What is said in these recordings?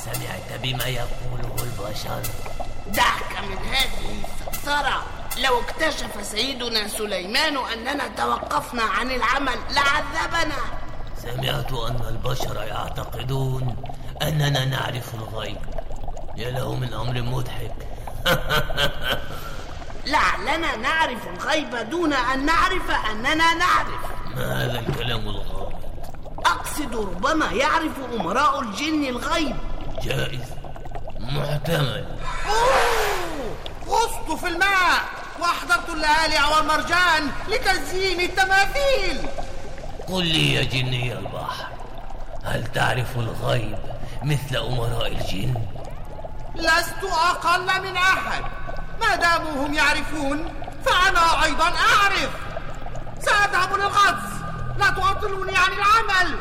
سمعت بما يقوله البشر؟ دعك من هذه الثرثرة. لو اكتشف سيدنا سليمان أننا توقفنا عن العمل لعذبنا. سمعت أن البشر يعتقدون أننا نعرف الغيب. يا له من أمر مضحك. لعلنا نعرف الغيب دون أن نعرف أننا نعرف. ما هذا الكلام الغامض؟ أقصد ربما يعرف أمراء الجن الغيب. جائز، محتمل. غصت في الماء وأحضرت اللآلع والمرجان لتزيين التماثيل. قل لي يا جني البحر، هل تعرف الغيب مثل أمراء الجن؟ لست أقل من أحد، ما داموا هم يعرفون فأنا أيضا أعرف. سأذهب للغطس، لا تعطلوني عن العمل.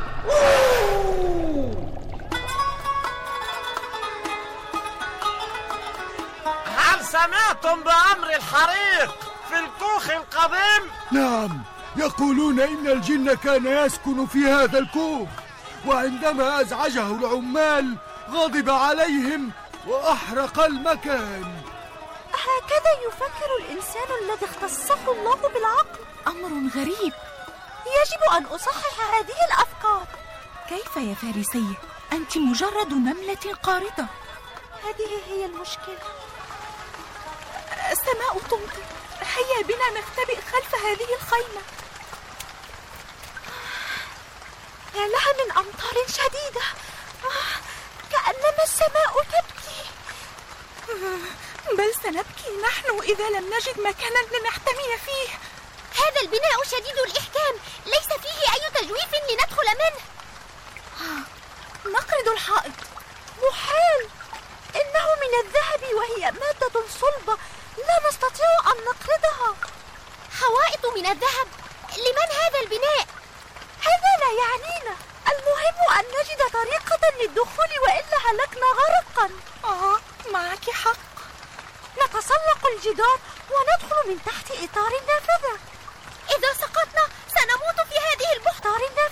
هل سمعتم بأمر الحريق في الكوخ القديم؟ نعم، يقولون إن الجن كان يسكن في هذا الكوخ، وعندما أزعجه العمال غضب عليهم وأحرق المكان. هكذا يفكر الإنسان الذي اختصه الله بالعقل؟ أمر غريب، يجب أن أصحح هذه الأفكار. كيف يا فارسية؟ أنت مجرد نملة قاردة. هذه هي المشكلة. السماء تمطر، هيا بنا نختبئ خلف هذه الخيمة. يا لها من أمطار شديدة، كأنما السماء تبكي. بل سنبكي نحن إذا لم نجد مكانا لنحتمي فيه. هذا البناء شديد الإحكام، ليس فيه أي تجويف لندخل منه. نقرض الحائط. محال، إنه من الذهب وهي مادة صلبة، لا نستطيع أن نقرضها. حوائط من الذهب؟ لمن هذا البناء؟ هذا لا يعنينا، المهم أن نجد طريقة للدخول وإلا هلكنا غرقا. معك حق. نتسلق الجدار وندخل من تحت إطار النافذة. إذا سقطنا سنموت في هذه البحر.